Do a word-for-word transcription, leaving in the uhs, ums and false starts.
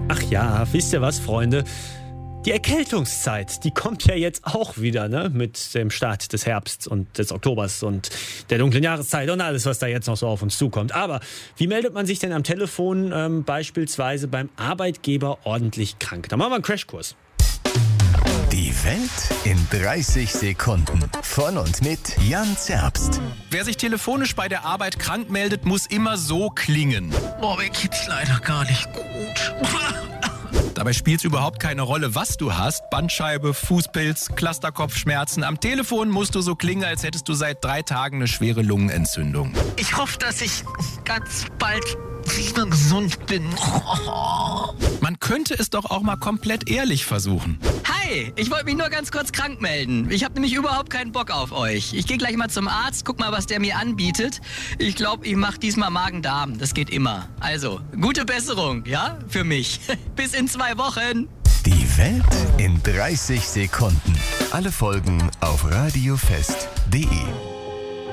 Ach ja, wisst ihr was, Freunde? Die Erkältungszeit, die kommt ja jetzt auch wieder, ne? Mit dem Start des Herbsts und des Oktobers und der dunklen Jahreszeit und alles, was da jetzt noch so auf uns zukommt. Aber wie meldet man sich denn am Telefon ähm, beispielsweise beim Arbeitgeber ordentlich krank? Da machen wir einen Crashkurs. Die Welt in dreißig Sekunden. Von und mit Jan Zerbst. Wer sich telefonisch bei der Arbeit krank meldet, muss immer so klingen. Boah, mir geht's leider gar nicht gut. Dabei spielt es überhaupt keine Rolle, was du hast. Bandscheibe, Fußpilz, Clusterkopfschmerzen. Am Telefon musst du so klingen, als hättest du seit drei Tagen eine schwere Lungenentzündung. Ich hoffe, dass ich ganz bald wieder gesund bin. Man könnte es doch auch mal komplett ehrlich versuchen. Hi, ich wollte mich nur ganz kurz krank melden. Ich habe nämlich überhaupt keinen Bock auf euch. Ich gehe gleich mal zum Arzt, guck mal, was der mir anbietet. Ich glaube, ich mache diesmal Magen-Darm. Das geht immer. Also, gute Besserung, ja? Für mich. Bis in zwei Wochen. Die Welt in dreißig Sekunden. Alle Folgen auf radiofest punkt de.